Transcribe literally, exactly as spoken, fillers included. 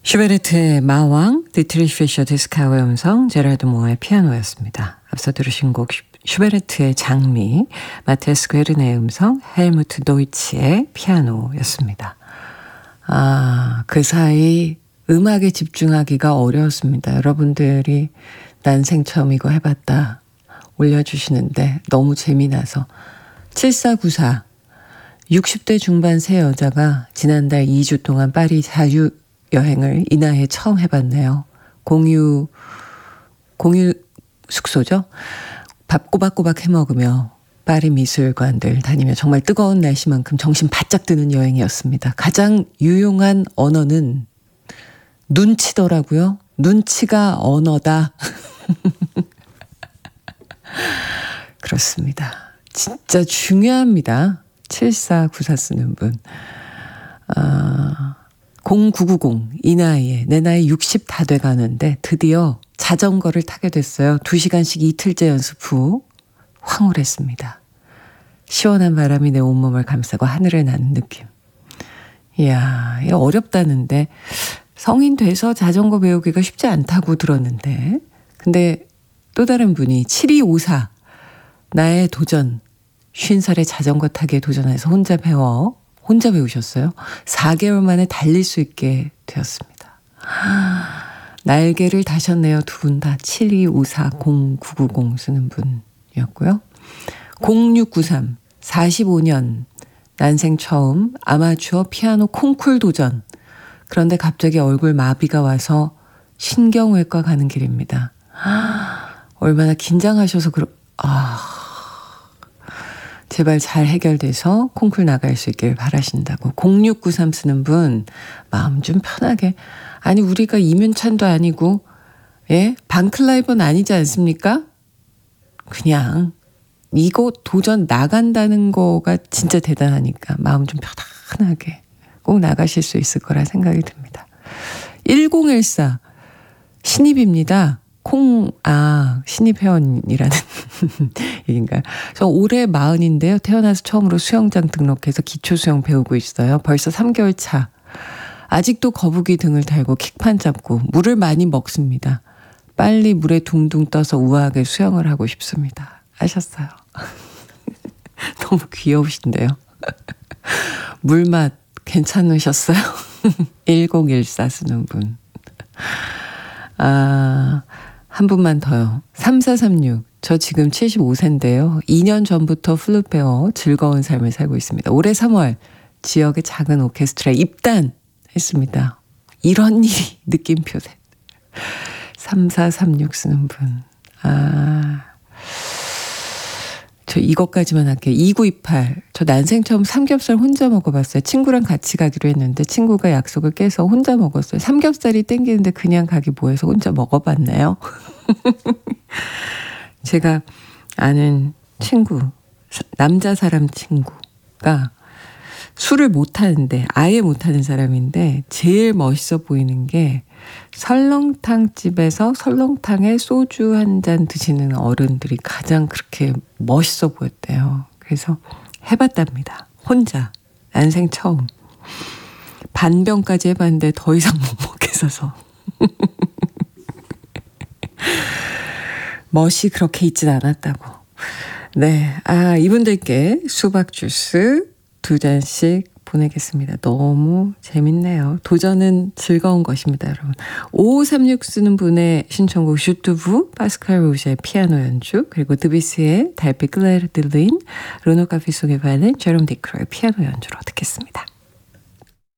슈베르트의 마왕, 디트리히 피셔 디스카우의 음성, 제라드 모어의 피아노였습니다. 앞서 들으신 곡 슈베르트의 장미, 마티아스 괴르네의 음성, 헬무트 도이치의 피아노였습니다. 아, 그 사이 음악에 집중하기가 어려웠습니다. 여러분들이 난생 처음 이거 해봤다 올려주시는데 너무 재미나서. 칠사구사, 육십 대 중반 세 여자가 지난달 이 주 동안 파리 자유여행을 이 나이에 처음 해봤네요. 공유, 공유 숙소죠. 밥 꼬박꼬박 해먹으며 파리 미술관들 다니며 정말 뜨거운 날씨만큼 정신 바짝 드는 여행이었습니다. 가장 유용한 언어는 눈치더라고요. 눈치가 언어다. 그렇습니다. 진짜 중요합니다. 칠사구사 쓰는 분. 아, 공구구공, 이 나이에 내 나이 육십 다 돼가는데 드디어 자전거를 타게 됐어요. 두 시간씩 이틀째 연습 후 황홀했습니다. 시원한 바람이 내 온몸을 감싸고 하늘을 나는 느낌. 이야, 이거 어렵다는데 성인 돼서 자전거 배우기가 쉽지 않다고 들었는데, 근데 또 다른 분이 칠이오사, 나의 도전, 쉰 살에 자전거 타기에 도전해서 혼자 배워, 혼자 배우셨어요. 사 개월 만에 달릴 수 있게 되었습니다. 날개를 다셨네요. 두 분 다. 칠이오사 공구구공 쓰는 분이었고요. 공육구삼, 사십오 년 난생 처음 아마추어 피아노 콩쿨 도전. 그런데 갑자기 얼굴 마비가 와서 신경외과 가는 길입니다. 얼마나 긴장하셔서 그러... 아... 제발 잘 해결돼서 콩쿨 나갈 수 있길 바라신다고. 공육구삼 쓰는 분 마음 좀 편하게. 아니 우리가 이면찬도 아니고 예? 반클라이버는 아니지 않습니까? 그냥 이거 도전 나간다는 거가 진짜 대단하니까 마음 좀 편안하게 꼭 나가실 수 있을 거라 생각이 듭니다. 일공일사 신입입니다. 콩, 아, 신입 회원이라는 얘기인가요? 저 올해 마흔인데요. 태어나서 처음으로 수영장 등록해서 기초 수영 배우고 있어요. 벌써 삼 개월 차. 아직도 거북이 등을 달고 킥판 잡고 물을 많이 먹습니다. 빨리 물에 둥둥 떠서 우아하게 수영을 하고 싶습니다. 하셨어요. 너무 귀여우신데요. 물맛 괜찮으셨어요? 일공일사 쓰는 분. 아, 한 분만 더요. 삼사삼육. 저 지금 칠십오 세인데요. 이 년 전부터 플룻 배워 즐거운 삶을 살고 있습니다. 올해 삼월 지역의 작은 오케스트라에 입단했습니다. 이런 일이 느낌표세. 삼사삼육 쓰는 분. 아, 저 이것까지만 할게요. 이구이팔. 저 난생 처음 삼겹살 혼자 먹어봤어요. 친구랑 같이 가기로 했는데 친구가 약속을 깨서 혼자 먹었어요. 삼겹살이 땡기는데 그냥 가기 뭐해서 혼자 먹어봤네요. 제가 아는 친구, 남자 사람 친구가 술을 못하는데, 아예 못하는 사람인데 제일 멋있어 보이는 게 설렁탕 집에서 설렁탕에 소주 한 잔 드시는 어른들이 가장 그렇게 멋있어 보였대요. 그래서 해봤답니다. 혼자. 난생 처음. 반병까지 해봤는데 더 이상 못 먹겠어서. 멋이 그렇게 있진 않았다고. 네, 아, 이분들께 수박 주스 두 잔씩 보내겠습니다. 너무 재밌네요. 도전은 즐거운 것입니다, 여러분. 오오삼육 쓰는 분의 신청곡 슈투브, 파스칼 로제의 피아노 연주, 그리고 드비스의 달빛 클레르 들린, 르노 카피 속에 발린 제롬 디크로의 피아노 연주로 듣겠습니다.